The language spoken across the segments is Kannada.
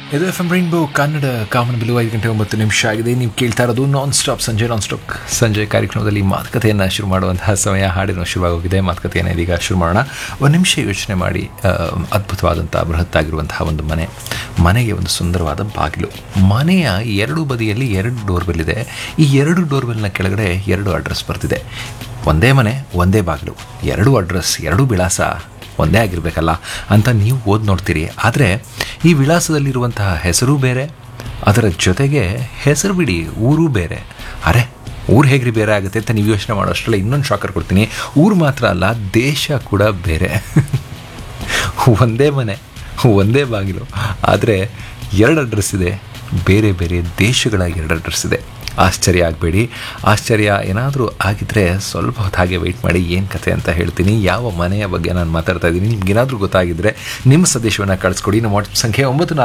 ಇದು F M rainbow Kannada common bill 5:09 ಆಗಿದೆ. ನೀವು ಕೇಳ್ತಾ ಇರೋದು ನಾನ್ ಸ್ಟಾಪ್ ಸಂಜೆ ಕಾರ್ಯಕ್ರಮದಲ್ಲಿ ಮಾತುಕತೆಯನ್ನು ಶುರು ಮಾಡುವಂತಹ ಸಮಯ. ಹಾಡಿನ ಶುರುವಾಗೋಗಿದೆ. ಮಾತುಕತೆಯನ್ನು ಇದೀಗ ಶುರು ಮಾಡೋಣ. ಒಂದು ನಿಮಿಷ ಯೋಚನೆ ಮಾಡಿ. ಅದ್ಭುತವಾದಂಥ ಬೃಹತ್ತಾಗಿರುವಂತಹ ಒಂದು ಮನೆಗೆ ಒಂದು ಸುಂದರವಾದ ಬಾಗಿಲು. ಮನೆಯ ಎರಡು ಬದಿಯಲ್ಲಿ 2 ಡೋರ್ಬೆಲ್ ಇದೆ. ಈ 2 ಡೋರ್ಬೆಲ್ನ ಕೆಳಗಡೆ 2 ಅಡ್ರೆಸ್ ಬರ್ತಿದೆ. ಒಂದೇ ಮನೆ, ಒಂದೇ ಬಾಗಿಲು, 2 ಅಡ್ರೆಸ್, 2 ವಿಳಾಸ ಒಂದೇ ಆಗಿರಬೇಕಲ್ಲ ಅಂತ ನೀವು ಓದಿ ನೋಡ್ತೀರಿ. ಆದರೆ ಈ ವಿಳಾಸದಲ್ಲಿರುವಂತಹ ಹೆಸರು ಬೇರೆ, ಅದರ ಜೊತೆಗೆ ಹೆಸರು ಬಿಡಿ ಊರು ಬೇರೆ. ಅರೆ, ಊರು ಹೇಗ್ರಿ ಬೇರೆ ಆಗುತ್ತೆ ಅಂತ ನೀವು ಯೋಚನೆ ಮಾಡೋ ಅಷ್ಟರಲ್ಲೇ ಇನ್ನೊಂದು ಶಾಕರ್ ಕೊಡ್ತೀನಿ. ಊರು ಮಾತ್ರ ಅಲ್ಲ, ದೇಶ ಕೂಡ ಬೇರೆ. ಒಂದೇ ಮನೆ, ಒಂದೇ ಬಾಗಿಲು, ಆದರೆ 2 ಅಡ್ರೆಸ್ ಇದೆ. ಬೇರೆ ಬೇರೆ ದೇಶಗಳ 2 ಅಡ್ರೆಸ್ ಇದೆ. ಆಶ್ಚರ್ಯ ಆಗಬೇಡಿ. ಆಶ್ಚರ್ಯ ಏನಾದರೂ ಆಗಿದ್ದರೆ ಸ್ವಲ್ಪ ಹೊತ್ತು ಹಾಗೆ ವೆಯ್ಟ್ ಮಾಡಿ. ಏನು ಕತೆ ಅಂತ ಹೇಳ್ತೀನಿ. ಯಾವ ಮನೆಯ ಬಗ್ಗೆ ನಾನು ಮಾತಾಡ್ತಾ ಇದ್ದೀನಿ ನಿಮ್ಗೇನಾದರೂ ಗೊತ್ತಾಗಿದ್ದರೆ ನಿಮ್ಮ ಸಂದೇಶವನ್ನು ಕಳಿಸ್ಕೊಡಿ. ನಮ್ಮ ವಾಟ್ಸಪ್ ಸಂಖ್ಯೆ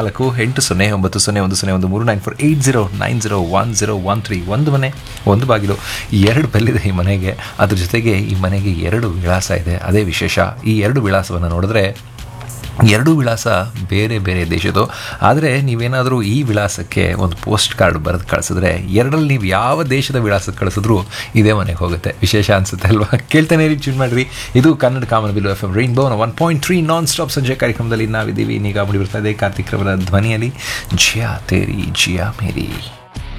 94809093 ಒಂದು ಮನೆ, ಒಂದು ಬಾಗಿಲು, 2 ಬೆಲ್ಲಿದೆ ಈ ಮನೆಗೆ. ಅದ್ರ ಜೊತೆಗೆ ಈ ಮನೆಗೆ 2 ವಿಳಾಸ ಇದೆ. ಅದೇ ವಿಶೇಷ. ಈ 2 ವಿಳಾಸವನ್ನು ನೋಡಿದ್ರೆ 2 ವಿಳಾಸ ಬೇರೆ ಬೇರೆ ದೇಶದ್ದು. ಆದರೆ ನೀವೇನಾದರೂ ಈ ವಿಳಾಸಕ್ಕೆ ಒಂದು ಪೋಸ್ಟ್ ಕಾರ್ಡ್ ಬರೆದು ಕಳಿಸಿದ್ರೆ 2ರಲ್ಲಿ ನೀವು ಯಾವ ದೇಶದ ವಿಳಾಸಕ್ಕೆ ಕಳಿಸಿದ್ರು ಇದೇ ಮನೆಗೆ ಹೋಗುತ್ತೆ. ವಿಶೇಷ ಅನಿಸುತ್ತೆ ಅಲ್ವಾ? ಕೇಳ್ತಾನೆ ಟ್ಯೂನ್ ಮಾಡಿರಿ. ಇದು Kannada common bill F M rainbow 1.3 non stop ಸಂಜೆ ಕಾರ್ಯಕ್ರಮದಲ್ಲಿ ನಾವಿದ್ದೀವಿ. ಈಗ ಮುಡಿ ಬರ್ತಾ ಇದೆ ಕಾರ್ತಿಕ್ ರವರ ಧ್ವನಿಯಲ್ಲಿ ಜಿಯಾ ತೇರಿ ಜಿಯಾ ಮೇರಿ.